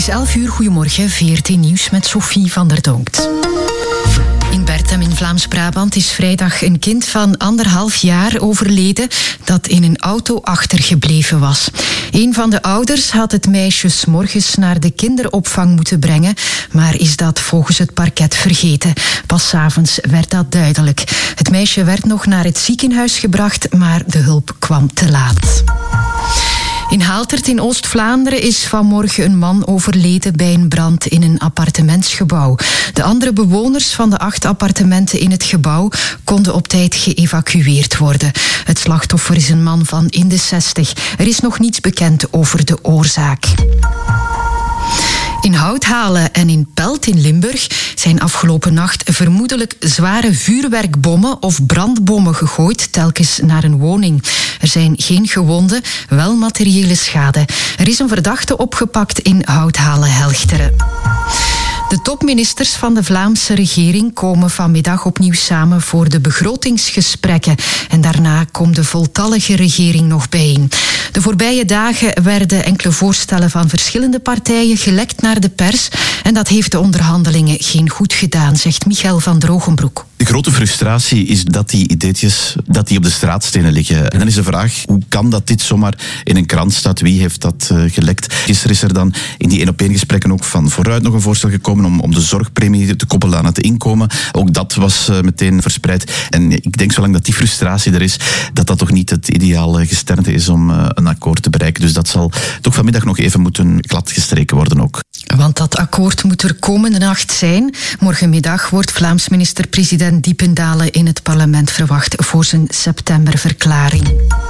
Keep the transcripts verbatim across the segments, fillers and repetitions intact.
is elf uur, goedemorgen, V R T Nieuws met Sophie van der Donkt. In Berthem in Vlaams-Brabant is vrijdag een kind van anderhalf jaar overleden dat in een auto achtergebleven was. Een van de ouders had het meisje 's morgens naar de kinderopvang moeten brengen, maar is dat volgens het parket vergeten. Pas 's avonds werd dat duidelijk. Het meisje werd nog naar het ziekenhuis gebracht, maar de hulp kwam te laat. In Haaltert in Oost-Vlaanderen is vanmorgen een man overleden bij een brand in een appartementsgebouw. De andere bewoners van de acht appartementen in het gebouw konden op tijd geëvacueerd worden. Het slachtoffer is een man van in de zestig. Er is nog niets bekend over de oorzaak. In Houthalen en in Pelt in Limburg zijn afgelopen nacht vermoedelijk zware vuurwerkbommen of brandbommen gegooid, telkens naar een woning. Er zijn geen gewonden, wel materiële schade. Er is een verdachte opgepakt in Houthalen-Helchteren. De topministers van de Vlaamse regering komen vanmiddag opnieuw samen voor de begrotingsgesprekken. En daarna komt de voltallige regering nog bijeen. De voorbije dagen werden enkele voorstellen van verschillende partijen gelekt naar de pers. En dat heeft de onderhandelingen geen goed gedaan, zegt Michael van Drogenbroek. De grote frustratie is dat die ideetjes dat die op de straatstenen liggen. En dan is de vraag, hoe kan dat dit zomaar in een krant staat? Wie heeft dat uh, gelekt? Gisteren is er dan in die één-op-één gesprekken ook van vooruit nog een voorstel gekomen om, om de zorgpremie te koppelen aan het inkomen. Ook dat was uh, meteen verspreid. En ik denk, zolang dat die frustratie er is, dat dat toch niet het ideale gesternte is om uh, een akkoord te bereiken. Dus dat zal toch vanmiddag nog even moeten gladgestreken worden ook. Want dat akkoord moet er komende nacht zijn. Morgenmiddag wordt Vlaams minister-president Diependalen in het parlement verwacht voor zijn septemberverklaring.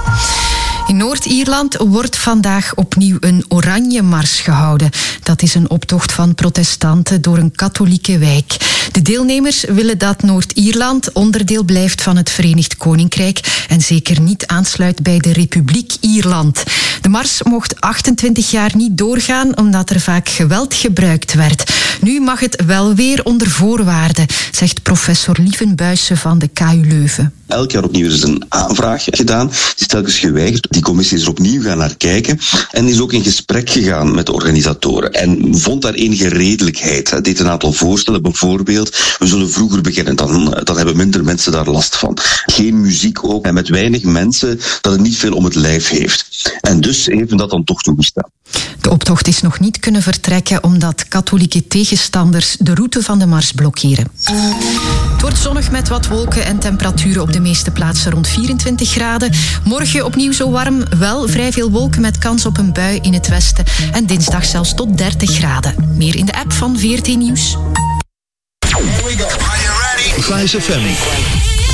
In Noord-Ierland wordt vandaag opnieuw een oranje mars gehouden. Dat is een optocht van protestanten door een katholieke wijk. De deelnemers willen dat Noord-Ierland onderdeel blijft van het Verenigd Koninkrijk en zeker niet aansluit bij de Republiek Ierland. De mars mocht achtentwintig jaar niet doorgaan omdat er vaak geweld gebruikt werd. Nu mag het wel weer onder voorwaarden, zegt professor Lieven Buijsen van de K U Leuven. Elk jaar opnieuw is een aanvraag gedaan. Die is telkens geweigerd. Die commissie is er opnieuw gaan naar kijken en is ook in gesprek gegaan met de organisatoren en vond daar enige redelijkheid. Hij deed een aantal voorstellen, bijvoorbeeld, we zullen vroeger beginnen, dan, dan hebben minder mensen daar last van. Geen muziek ook en met weinig mensen, dat het niet veel om het lijf heeft. En dus heeft men dat dan toch toegestaan. De optocht is nog niet kunnen vertrekken omdat katholieke tegenstanders de route van de mars blokkeren. Het wordt zonnig met wat wolken en temperaturen op de meeste plaatsen rond vierentwintig graden. Morgen opnieuw zo warm, wel vrij veel wolken met kans op een bui in het westen. En dinsdag zelfs tot dertig graden. Meer in de app van V R T Nieuws. Here we go. Are you ready? Vice F M.